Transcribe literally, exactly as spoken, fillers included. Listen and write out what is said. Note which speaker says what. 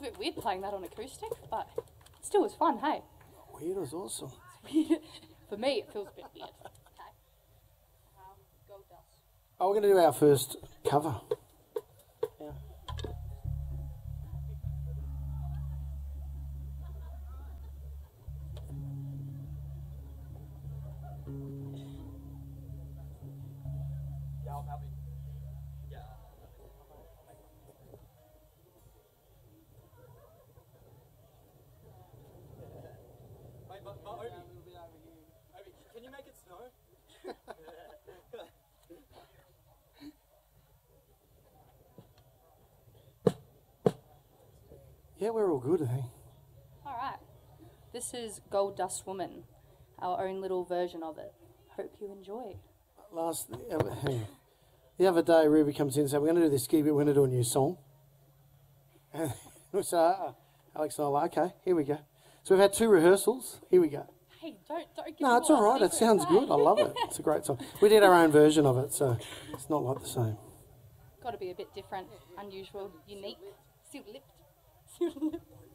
Speaker 1: a bit weird playing that on acoustic, but it still was fun, hey?
Speaker 2: Weird was awesome.
Speaker 1: For me, it feels a bit weird. Okay. Um, Gold Dust.
Speaker 2: Oh, we're going to do our first cover. Yeah.
Speaker 3: Yeah, I'm happy. Yeah. Wait, but, but Obi, Obi, can you make it snow?
Speaker 2: Yeah, we're all good, I think.
Speaker 1: All right. This is Gold Dust Woman, our own little version of it. Hope you enjoy.
Speaker 2: Last, hang on. The other day, Ruby comes in and said, we're going to do this ski bit, we're going to do a new song. And we said, uh, Alex and I were like, okay, here we go. So we've had two rehearsals. Here we go.
Speaker 1: Hey, don't, don't give
Speaker 2: No, it's all right. It sounds good. I love it. It's a great song. We did our own version of it, so it's not like the same.
Speaker 1: Got to be a bit different, unusual, unique, still lipped. Still lipped.